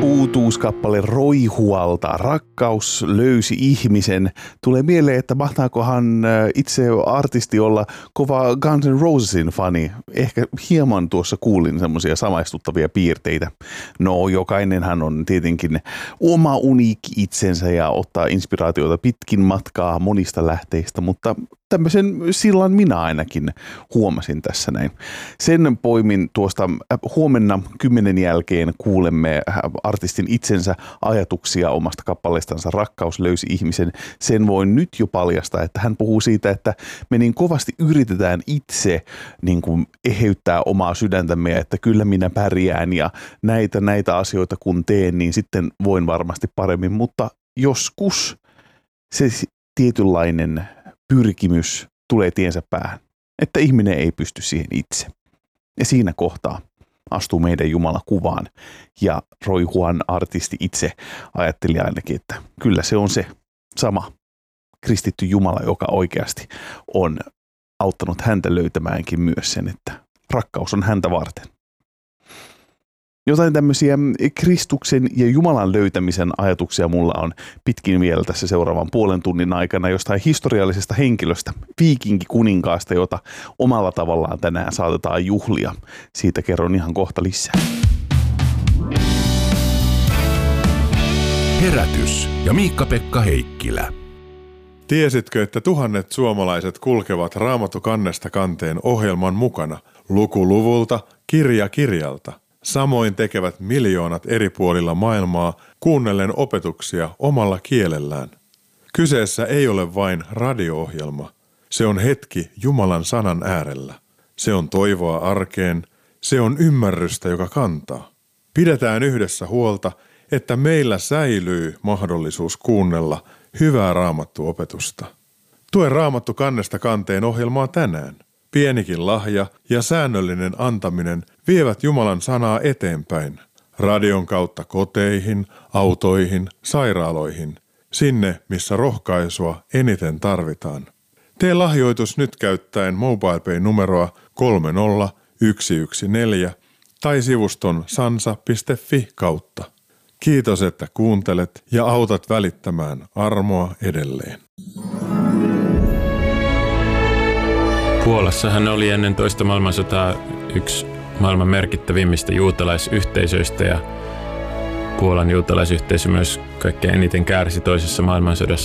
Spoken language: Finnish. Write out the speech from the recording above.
uutuuskappale Roihualta, Rakkaus löysi ihmisen. Tulee mieleen, että mahtaakohan itse artisti olla kova Guns N' Rosesin fani. Ehkä hieman tuossa kuulin semmoisia samaistuttavia piirteitä. No, jokainenhan on tietenkin oma uniikki itsensä ja ottaa inspiraatiota pitkin matkaa monista lähteistä, mutta tämmöisen sillan minä ainakin huomasin tässä näin. Sen poimin tuosta huomenna 10 jälkeen kuulemme artistin itsensä ajatuksia omasta kappaleestansa Rakkaus löysi ihmisen. Sen voin nyt jo paljastaa, että hän puhuu siitä, että me niin kovasti yritetään itse niin kuin eheyttää omaa sydäntämme, että kyllä minä pärjään ja näitä asioita kun teen, niin sitten voin varmasti paremmin, mutta joskus se tietynlainen pyrkimys tulee tiensä päähän, että ihminen ei pysty siihen itse. Ja siinä kohtaa astuu meidän Jumala kuvaan. Ja Roihuan artisti itse ajatteli ainakin, että kyllä se on se sama kristitty Jumala, joka oikeasti on auttanut häntä löytämäänkin myös sen, että rakkaus on häntä varten. Jotain tämmöisiä Kristuksen ja Jumalan löytämisen ajatuksia mulla on pitkin vielä tässä seuraavan puolen tunnin aikana jostain historiallisesta henkilöstä, viikinkikuninkaasta, jota omalla tavallaan tänään saatetaan juhlia. Siitä kerron ihan kohta lisää. Herätys ja Miikka-Pekka Heikkilä. Tiesitkö, että tuhannet suomalaiset kulkevat Raamattu kannesta kanteen ohjelman mukana, luku luvulta, kirja kirjalta? Samoin tekevät miljoonat eri puolilla maailmaa kuunnellen opetuksia omalla kielellään. Kyseessä ei ole vain radio-ohjelma. Se on hetki Jumalan sanan äärellä. Se on toivoa arkeen. Se on ymmärrystä, joka kantaa. Pidetään yhdessä huolta, että meillä säilyy mahdollisuus kuunnella hyvää raamattuopetusta. Tue Raamattu kannesta kanteen ohjelmaa tänään. Pienikin lahja ja säännöllinen antaminen vievät Jumalan sanaa eteenpäin. Radion kautta koteihin, autoihin, sairaaloihin. Sinne, missä rohkaisua eniten tarvitaan. Tee lahjoitus nyt käyttäen MobilePay-numeroa 30114 tai sivuston sansa.fi kautta. Kiitos, että kuuntelet ja autat välittämään armoa edelleen. Puolassahan oli ennen toista maailmansotaa yksi maailman merkittävimmistä juutalaisyhteisöistä ja Puolan juutalaisyhteisö myös kaikkein eniten kärsi toisessa maailmansodassa.